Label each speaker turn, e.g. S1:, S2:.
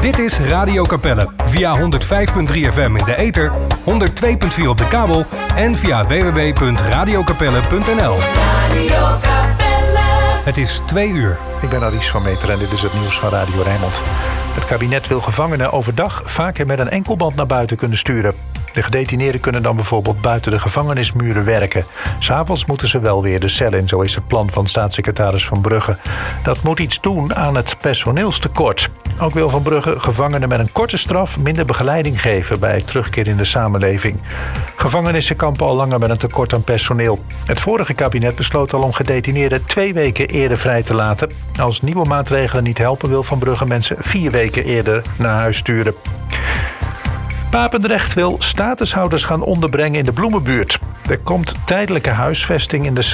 S1: Dit is Radio Capelle via 105.3 FM in de ether, 102.4 op de kabel en via www.radiocapelle.nl.
S2: Radio Capelle.
S1: Het is 2 uur.
S3: Ik ben Aries van Meter en dit is het nieuws van Radio Rijnmond. Het kabinet wil gevangenen overdag vaker met een enkelband naar buiten kunnen sturen. De gedetineerden kunnen dan bijvoorbeeld buiten de gevangenismuren werken. 'S Avonds moeten ze wel weer de cel in, zo is het plan van staatssecretaris Van Brugge. Dat moet iets doen aan het personeelstekort. Ook wil Van Brugge gevangenen met een korte straf minder begeleiding geven bij terugkeer in de samenleving. Gevangenissen kampen al langer met een tekort aan personeel. Het vorige kabinet besloot al om gedetineerden 2 weken eerder vrij te laten. Als nieuwe maatregelen niet helpen, wil Van Brugge mensen 4 weken eerder naar huis sturen. Papendrecht wil statushouders gaan onderbrengen in de Bloemenbuurt. Er komt tijdelijke huisvesting in de